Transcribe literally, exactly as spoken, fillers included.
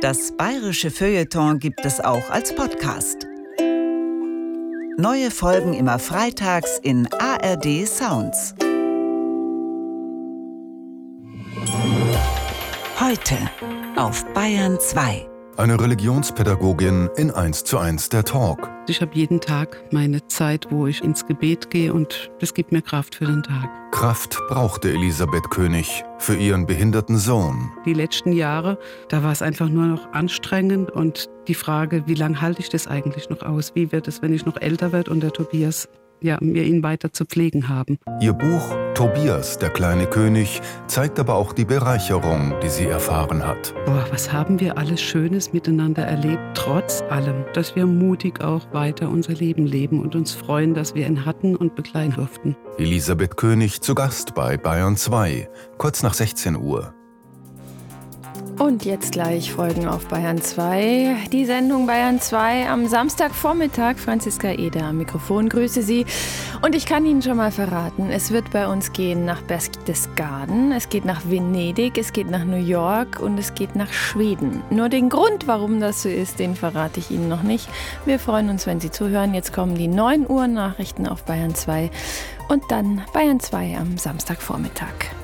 Das bayerische Feuilleton gibt es auch als Podcast. Neue Folgen immer freitags in A R D Sounds. Heute auf Bayern zwei. Eine Religionspädagogin in eins zu eins der Talk. Ich habe jeden Tag meine Zeit, wo ich ins Gebet gehe, und das gibt mir Kraft für den Tag. Kraft brauchte Elisabeth König für ihren behinderten Sohn. Die letzten Jahre, da war es einfach nur noch anstrengend, und die Frage, wie lange halte ich das eigentlich noch aus? Wie wird es, wenn ich noch älter werde und der Tobias, ja, wir ihn weiter zu pflegen haben? Ihr Buch Tobias, der kleine König, zeigt aber auch die Bereicherung, die sie erfahren hat. Boah, was haben wir alles Schönes miteinander erlebt, trotz allem, dass wir mutig auch weiter unser Leben leben und uns freuen, dass wir ihn hatten und begleiten durften. Elisabeth König zu Gast bei Bayern zwei, kurz nach sechzehn Uhr. Und jetzt gleich Folgen auf Bayern zwei. Die Sendung Bayern zwei am Samstagvormittag. Franziska Eder am Mikrofon, grüße Sie. Und ich kann Ihnen schon mal verraten, es wird bei uns gehen nach Berchtesgaden, es geht nach Venedig, es geht nach New York und es geht nach Schweden. Nur den Grund, warum das so ist, den verrate ich Ihnen noch nicht. Wir freuen uns, wenn Sie zuhören. Jetzt kommen die neun Uhr Nachrichten auf Bayern zwei und dann Bayern zwei am Samstagvormittag.